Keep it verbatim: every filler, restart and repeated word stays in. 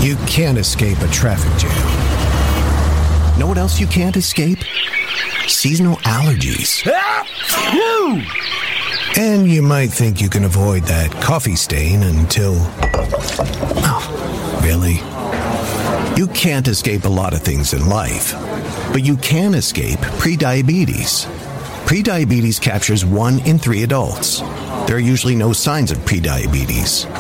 You can't escape a traffic jam. Know what else you can't escape? Seasonal allergies. And you might think you can avoid that coffee stain until... Oh, really? You can't escape a lot of things in life, but you can escape prediabetes. Prediabetes captures one in three adults. There are usually no signs of prediabetes.